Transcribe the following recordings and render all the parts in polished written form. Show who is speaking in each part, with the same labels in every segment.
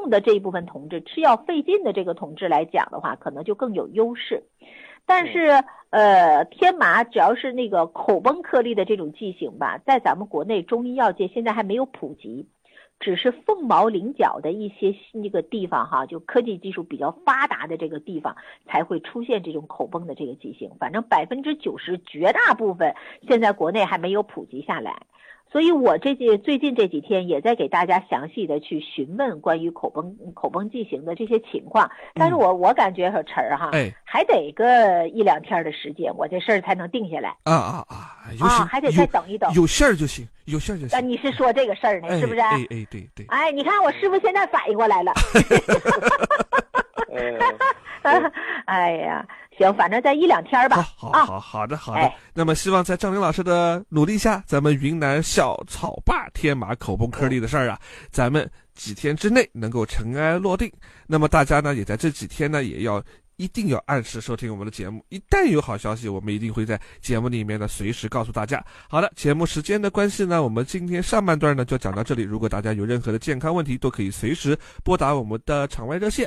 Speaker 1: 重的这一部分同志，吃药费劲的这个同志来讲的话，可能就更有优势。但是天麻只要是那个口崩颗粒的这种剂型吧，在咱们国内中医药界现在还没有普及，只是凤毛麟角的一些那个地方哈，就科技技术比较发达的这个地方才会出现这种口崩的这个剂型，反正90%绝大部分现在国内还没有普及下来。所以我最近这几天也在给大家详细的去询问关于口崩剂型的这些情况，但是我感觉和陈儿哈，还得个1-2天的时间，我这事儿才能定下来还得再等一等，
Speaker 2: 有信儿就行，有信儿就行。
Speaker 1: 你是说这个事儿呢，是不是？
Speaker 2: 对。
Speaker 1: 你看我师傅现在反应过来了。哎呀，行，反正在1-2天吧。
Speaker 2: 好的。那么希望在赵宁老师的努力下，咱们云南小草坝天麻口崩颗粒的事儿咱们几天之内能够尘埃落定。那么大家呢，也在这几天呢，一定要按时收听我们的节目，一旦有好消息，我们一定会在节目里面呢随时告诉大家。好的，节目时间的关系呢，我们今天上半段呢就讲到这里。如果大家有任何的健康问题，都可以随时拨打我们的场外热线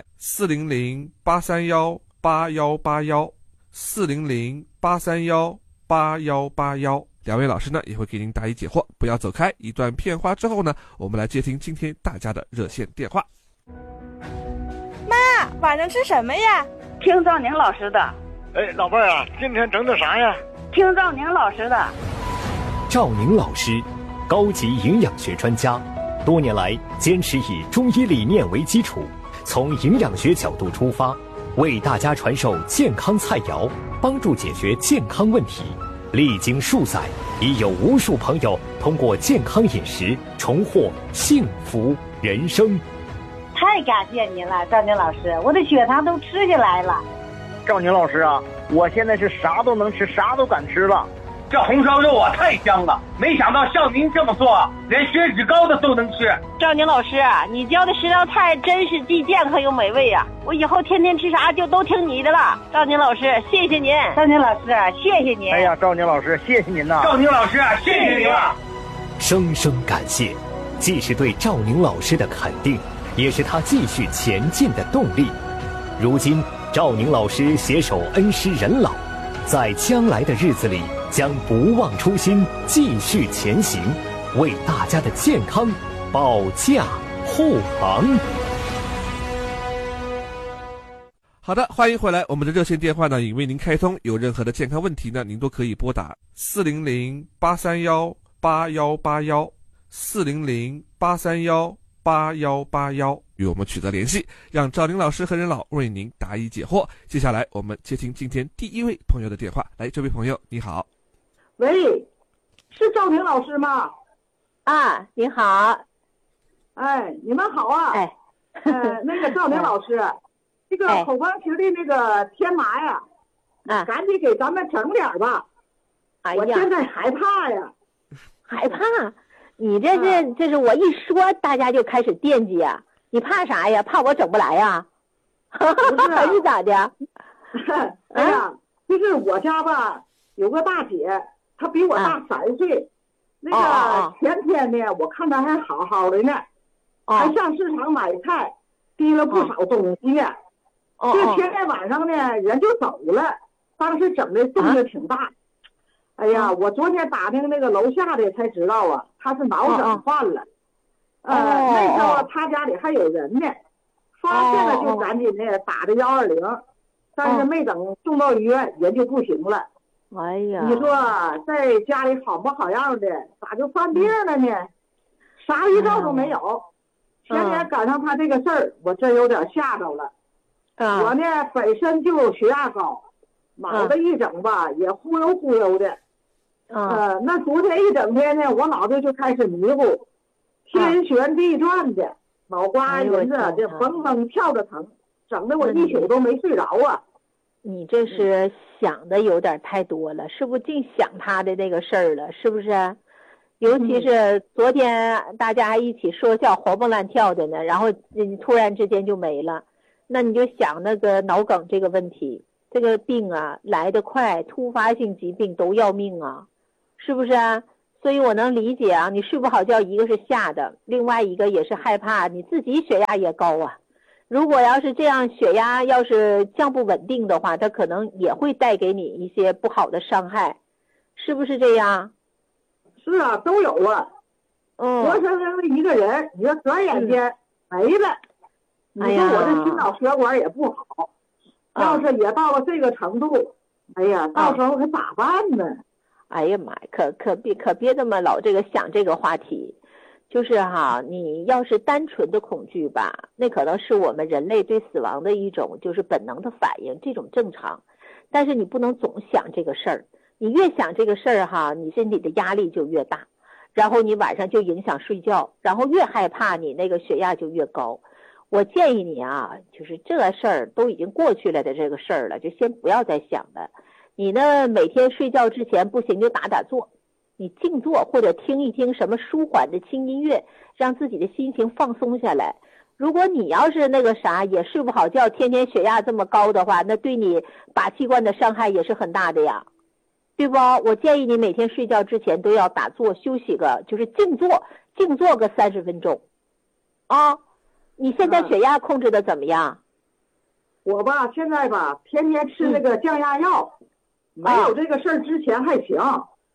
Speaker 2: 400-831-8181，400-831-8181，两位老师呢也会给您答疑解惑。不要走开，一段片花之后呢，我们来接听今天大家的热线电话。
Speaker 3: 妈，晚上吃什么呀？
Speaker 4: 听赵宁老师的。
Speaker 5: 老伴儿啊，今天整的啥呀？
Speaker 4: 听赵宁老师的。
Speaker 6: 赵宁老师，高级营养学专家，多年来坚持以中医理念为基础，从营养学角度出发，为大家传授健康菜肴，帮助解决健康问题。历经数载，已有无数朋友通过健康饮食重获幸福人生。
Speaker 4: 太感谢您了，赵宁老师，我的血糖都吃下来了。
Speaker 5: 赵宁老师啊，我现在是啥都能吃，啥都敢吃了。
Speaker 7: 这红烧肉啊太香了，没想到像您这么做，连血脂高的都能吃。
Speaker 4: 赵宁老师，你教的10道菜真是既健康又美味呀！我以后天天吃啥就都听你的了。赵宁老师，谢谢您。赵宁老师，谢谢您。
Speaker 5: 哎呀，赵宁老师，谢谢您呐。
Speaker 7: 赵宁老师，谢谢您了。
Speaker 6: 生生感谢，既是对赵宁老师的肯定，也是他继续前进的动力。如今，赵宁老师携手恩师人老，在将来的日子里将不忘初心，继续前行，为大家的健康保驾护航。
Speaker 2: 好的，欢迎回来。我们的热线电话呢已为您开通，有任何的健康问题呢，您都可以拨打400-831-8181，400-831-8181与我们取得联系，让赵宁老师和任老为您答疑解惑。接下来我们接听今天第一位朋友的电话。来，这位朋友你好。
Speaker 8: 喂，是赵宁老师吗？
Speaker 1: 你好。
Speaker 8: 你们好啊。那个赵宁老师，这个口崩颗粒那个天麻呀，赶紧给咱们整点吧。我现在害怕呀。
Speaker 1: 害怕？你这是我一说大家就开始惦记啊。你怕啥呀？怕我整不来呀？
Speaker 8: 不是
Speaker 1: 还是咋的？
Speaker 8: 哎呀，就是我家吧有个大姐，她比我大3岁。那个前天呢，我看她还好好的呢，还上市场买菜，提了不少东西呢。这前天晚上呢，人就走了，当时整的动静挺大。哎呀，我昨天打听那个楼下的才知道啊，她是脑梗犯了。那时候他家里还有人呢，发现了就赶紧的打的120，但是没等送到医院，人就不行了。
Speaker 1: 哎呀，
Speaker 8: 你说在家里好不好样的，咋就犯病了呢？啥预兆都没有。前天赶上他这个事儿，我真有点吓着了。我呢本身就血压高，脑袋一整吧也忽悠忽悠的。那昨天一整天呢，我脑袋就开始迷糊。天旋地转的，脑瓜人子这蹦蹦跳着疼，整得我一宿都没睡着啊。
Speaker 1: 你这是想的有点太多了，是不是净想他的那个事儿了？是不是？尤其是昨天大家还一起说笑活蹦乱跳的呢，然后突然之间就没了，那你就想那个脑梗这个问题，这个病啊来得快，突发性疾病都要命啊，是不是啊？ 所以我能理解啊，你睡不好觉，一个是吓的，另外一个也是害怕你自己血压也高啊。如果要是这样，血压要是降不稳定的话，它可能也会带给你一些不好的伤害，是不是这样？
Speaker 8: 是啊，都有啊。活生生的一个人，你说转眼间没了。你说我这心脑血管也不好，要是也到了这个程度，哎呀，到时候可咋办呢？
Speaker 1: 哎呀妈呀，可别这么老想这个话题。就是哈，你要是单纯的恐惧吧，那可能是我们人类对死亡的一种就是本能的反应，这种正常。但是你不能总想这个事儿，你越想这个事儿哈，你身体的压力就越大，然后你晚上就影响睡觉，然后越害怕你那个血压就越高。我建议你啊，就是这个事儿都已经过去了的这个事儿了，就先不要再想了。你呢，每天睡觉之前不行就打坐。你静坐或者听一听什么舒缓的轻音乐，让自己的心情放松下来。如果你要是也睡不好觉，天天血压这么高的话，那对你靶器官的伤害也是很大的呀，对不？我建议你每天睡觉之前都要打坐休息就是静坐个30分钟啊。你现在血压控制的怎么样？
Speaker 8: 我吧现在吧天天吃那个降压药，没有这个事儿之前还行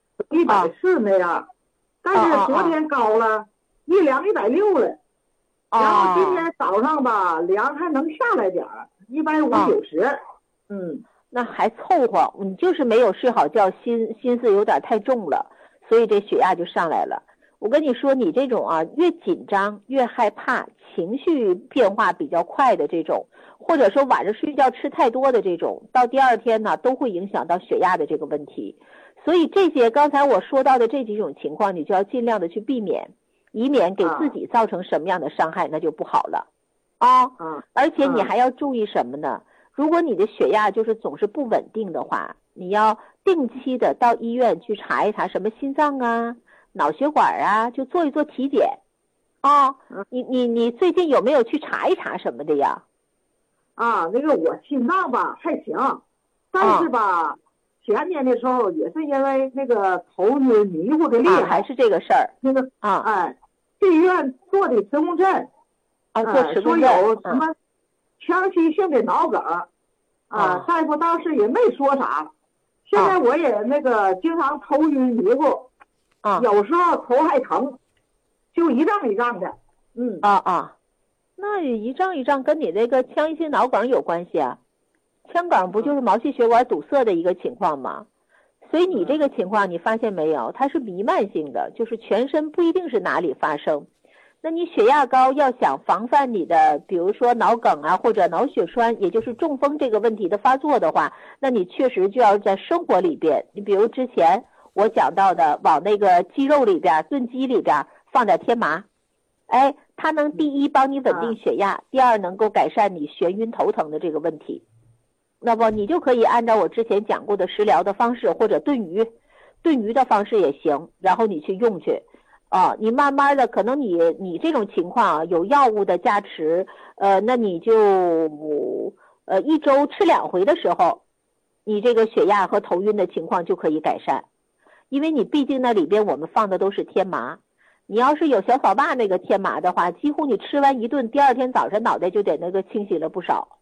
Speaker 8: ，140那样，但是昨天高了，一量160了，然后今天早上吧量还能下来点儿，150/90，
Speaker 1: 那还凑合，你就是没有睡好觉，心思有点太重了，所以这血压就上来了。我跟你说，你这种越紧张越害怕，情绪变化比较快的这种，或者说晚上睡觉吃太多的这种，到第二天呢都会影响到血压的这个问题。所以这些刚才我说到的这几种情况，你就要尽量的去避免，以免给自己造成什么样的伤害，那就不好了而且你还要注意什么呢？如果你的血压就是总是不稳定的话，你要定期的到医院去查一查什么心脏啊、脑血管就做一做体检你最近有没有去查一查什么的呀？
Speaker 8: 那个我心脏吧还行，但是吧前年的时候也是因为那个头晕迷糊的厉害，
Speaker 1: 还是这个事儿
Speaker 8: 那个去医院做的磁共振
Speaker 1: 做磁共振
Speaker 8: 说有什么长期性的脑梗大夫当时也没说啥。现在我也经常头晕迷糊有时候头还疼，就一胀一胀的。
Speaker 1: 那一胀一胀跟你这个腔性脑梗有关系啊？腔梗不就是毛细血管堵塞的一个情况吗？所以你这个情况你发现没有，它是弥漫性的，就是全身不一定是哪里发生。那你血压高，要想防范你的比如说脑梗或者脑血栓，也就是中风这个问题的发作的话，那你确实就要在生活里边，你比如之前我讲到的，往那个鸡肉里边炖鸡里边放点天麻，它能第一帮你稳定血压，第二能够改善你眩晕头疼的这个问题。那么你就可以按照我之前讲过的食疗的方式，或者炖鱼的方式也行，然后你去用去你慢慢的可能你这种情况有药物的加持，那你就一周吃2回的时候，你这个血压和头晕的情况就可以改善。因为你毕竟那里边我们放的都是天麻，你要是有小扫把那个天麻的话，几乎你吃完一顿，第二天早上脑袋就得清醒了不少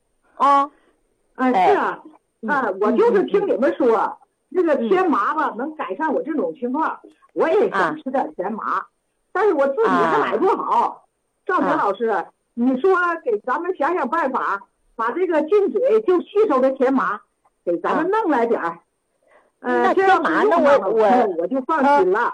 Speaker 8: 是我就是听你们说那个天麻吧能改善我这种情况，我也想吃点天麻，但是我自己还买不好。赵田老师，你说给咱们想想办法，把这个进嘴就吸收的天麻给咱们弄来点儿。
Speaker 1: 那天麻那
Speaker 8: 我就放心了。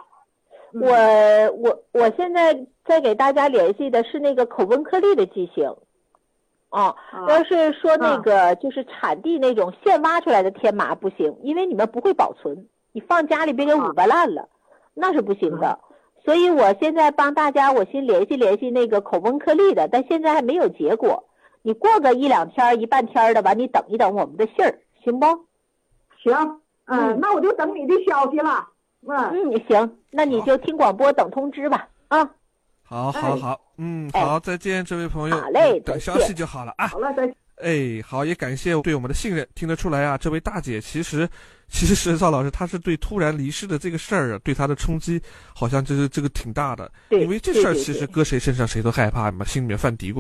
Speaker 1: 我现在在给大家联系的是那个口温颗粒的剂型。要是说那个就是产地那种现挖出来的天麻不行，因为你们不会保存，你放家里别给捂巴烂了，那是不行的。所以我现在帮大家，我先联系那个口温颗粒的，但现在还没有结果。你过个1-2天、1半天的吧，你等一等我们的信儿，行不？
Speaker 8: 行，那我就等你的消息了。
Speaker 1: 行，那你就听广播等通知吧。
Speaker 2: 好，好，再见，这位朋友。
Speaker 1: 好嘞，
Speaker 2: 等消息就好了啊。
Speaker 8: 好了，再见。
Speaker 2: 哎，好，也感谢对我们的信任。听得出来啊，这位大姐其实赵老师她是对突然离世的这个事儿啊，对她的冲击好像这个挺大的，因为这事儿其实搁谁身上谁都害怕嘛，心里面犯嘀咕。